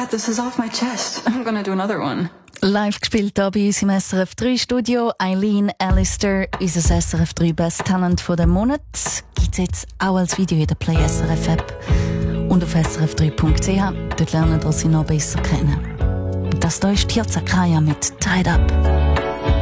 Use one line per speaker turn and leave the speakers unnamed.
that. This is off my chest. I'm gonna do another one.
Live gespielt hier bei uns im SRF 3 Studio. Eileen Allister, unser SRF 3 Best Talent von dem Monat. Gibt es jetzt auch als Video in der Play SRF App und auf srf3.ch. Dort lernen wir sie noch besser kennen. Und das hier ist Tirza Kaya mit Tied Up.